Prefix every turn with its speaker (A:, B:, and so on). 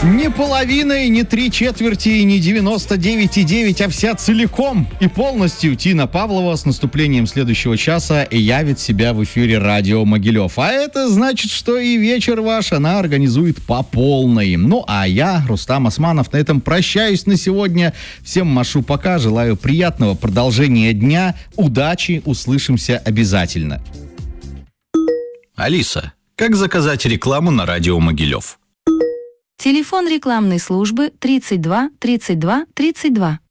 A: Не половина, и не 3/4, и не 99,9, а вся целиком и полностью Тина Павлова с наступлением следующего часа явит себя в эфире радио Могилев. А это значит, что и вечер ваш она организует по полной. Ну, а я, Рустам Османов, на этом прощаюсь на сегодня. Всем машу пока, желаю приятного продолжения дня, удачи, услышимся обязательно.
B: Алиса, как заказать рекламу на радио Могилев?
C: Телефон рекламной службы 32 32 32.